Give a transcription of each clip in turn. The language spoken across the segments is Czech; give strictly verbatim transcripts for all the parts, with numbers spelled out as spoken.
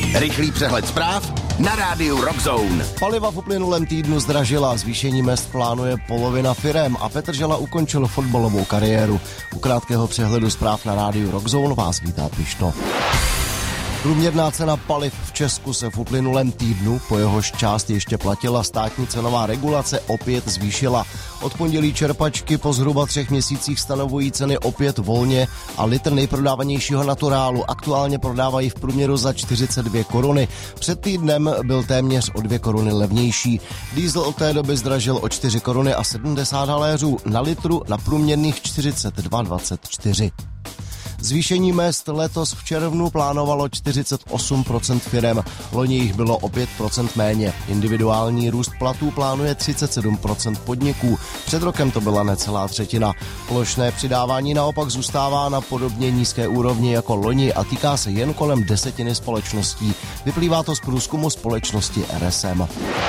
Rychlý přehled zpráv na rádiu Rockzone. Paliva v uplynulém týdnu zdražila, zvýšení mezd plánuje polovina firem a Petr Žela ukončil fotbalovou kariéru. U krátkého přehledu zpráv na rádiu Rockzone vás vítá Pišno. Průměrná cena paliv v Česku se v uplynulém týdnu, po jehož část ještě platila státní cenová regulace, opět zvýšila. Od pondělí čerpačky po zhruba třech měsících stanovují ceny opět volně a litr nejprodávanějšího naturálu aktuálně prodávají v průměru za čtyřicet dvě koruny. Před týdnem byl téměř o dvě koruny levnější. Diesel od té doby zdražil o čtyři koruny a sedmdesát haléřů na litru na průměrných čtyřicet dva dvacet čtyři. Zvýšení mezd letos v červnu plánovalo čtyřicet osm procent firem, loni jich bylo o pět procent méně. Individuální růst platů plánuje třicet sedm procent podniků, před rokem to byla necelá třetina. Plošné přidávání naopak zůstává na podobně nízké úrovni jako loni a týká se jen kolem desetiny společností. Vyplývá to z průzkumu společnosti R S M.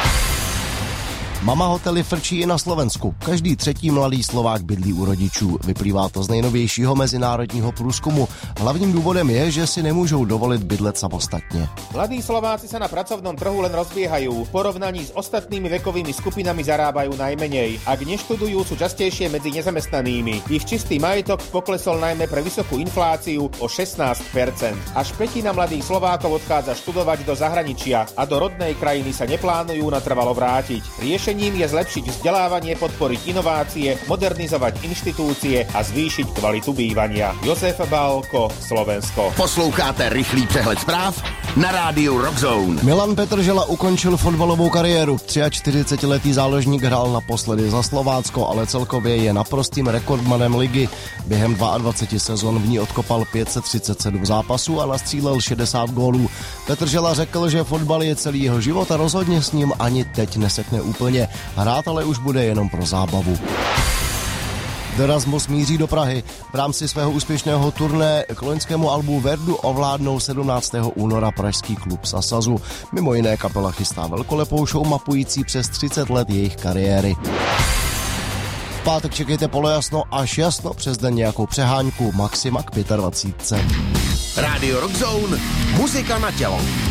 Mama hotely frčí i na Slovensku. Každý třetí mladý Slovák bydlí u rodičů. Vyplývá to z nejnovějšího mezinárodního průzkumu. Hlavním důvodem je, že si nemůžou dovolit bydlet samostatně. Mladí Slováci sa na pracovnom trhu len rozbiehajú. V porovnaní s ostatnými vekovými skupinami zarábajú najmenej. Ak neštudujú, sú častejšie medzi nezamestnanými. Ich čistý majetok poklesol najmä pre vysokú infláciu o šestnásť percent. Až pätina mladých Slovákov odchádza študovať do zahraničia a do rodnej krajiny sa neplánujú natrvalo vrátiť. Riešením je zlepšiť vzdelávanie, podporiť inovácie, modernizovať inštitúcie a zvýšiť kvalitu bývania. Josef Bálko, Slovensko. Posloucháte rychlý přehled zpráv na rádiu Rockzone. Milan Petr Žela ukončil fotbalovou kariéru. čtyřicetiletý záložník hrál naposledy za Slovácko, ale celkově je naprostým rekordmanem ligy. Během dvacet dva sezon v ní odkopal pět set třicet sedm zápasů a nastřílel šedesát gólů. Petr Žela řekl, že fotbal je celý jeho život a rozhodně s ním ani teď nesekne úplně. Hrát ale už bude jenom pro zábavu. Erasmus míří do Prahy. V rámci svého úspěšného turné k loňskému albu Verdu ovládnou sedmnáctého února pražský klub Sasazu. Mimo jiné kapela chystá velkolepou show mapující přes třicet let jejich kariéry. V pátek čekejte polojasno až jasno, přes den nějakou přeháňku, maxima k dvacet pět. Radio Rockzone, muzika na tělo.